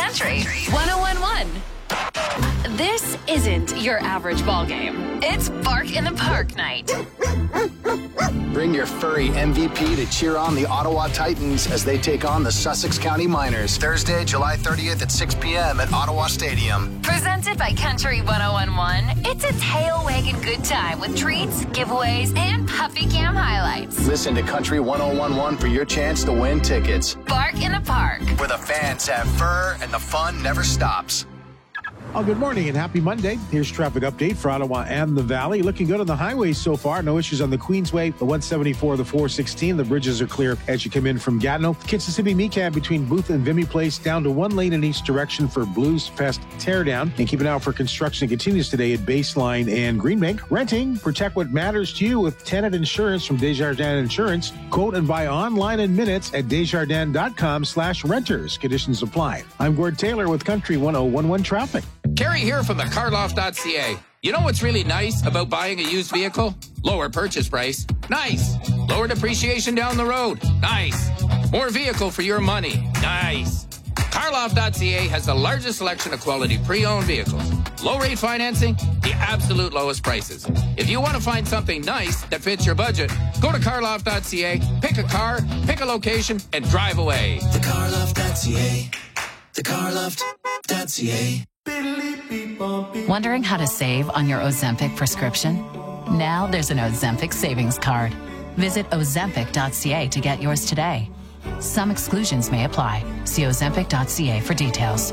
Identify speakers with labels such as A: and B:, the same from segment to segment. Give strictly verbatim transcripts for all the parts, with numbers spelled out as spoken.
A: Country one oh one point one. This isn't your average ball game. It's Bark in the Park night.
B: Bring your furry M V P to cheer on the Ottawa Titans as they take on the Sussex County Miners Thursday, July thirtieth at six p.m. at Ottawa Stadium.
A: Presented by Country one oh one point one, it's a tail-wagging good time with treats, giveaways, and puppy cam highlights.
B: Listen to Country one oh one point one for your chance to win tickets.
A: Bark in the Park,
B: where the fans have fur and the fun never stops.
C: Oh, good morning and happy Monday. Here's traffic update for Ottawa and the Valley. Looking good on the highways so far. No issues on the Queensway, the one seventy-four, the four sixteen. The bridges are clear as you come in from Gatineau. Kississimmee Mecan between Booth and Vimy Place down to one lane in each direction for Blues Fest teardown. And keep an eye out for construction continues today at Baseline and Greenbank. Renting, protect what matters to you with tenant insurance from Desjardins Insurance. Quote and buy online in minutes at desjardins.com slash renters. Conditions apply. I'm Gord Taylor with Country one oh one point one Traffic.
D: Kerry here from the car loft dot c a. You know what's really nice about buying a used vehicle? Lower purchase price. Nice. Lower depreciation down the road. Nice. More vehicle for your money. Nice. car loft dot c a has the largest selection of quality pre-owned vehicles. Low rate financing, the absolute lowest prices. If you want to find something nice that fits your budget, go to car loft dot c a, pick a car, pick a location, and drive away.
E: the car loft dot c a. the car loft dot c a.
F: Wondering how to save on your Ozempic prescription? Now there's an Ozempic savings card. Visit ozempic dot c a to get yours today. Some exclusions may apply. See ozempic dot c a for details.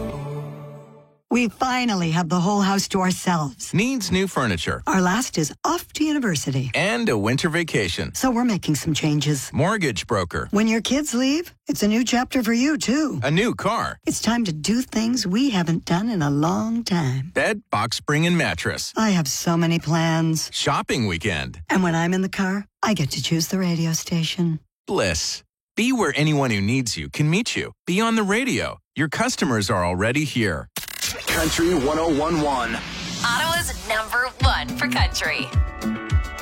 G: We finally have the whole house to ourselves.
H: Needs new furniture.
G: Our last is off to university.
H: And a winter vacation.
G: So we're making some changes.
H: Mortgage broker.
G: When your kids leave, it's a new chapter for you, too.
H: A new car.
G: It's time to do things we haven't done in a long time.
H: Bed, box spring, and mattress.
G: I have so many plans.
H: Shopping weekend.
G: And when I'm in the car, I get to choose the radio station.
H: Bliss. Be where anyone who needs you can meet you. Be on the radio. Your customers are already here.
B: Country one oh one point one.
A: Ottawa's number one for country.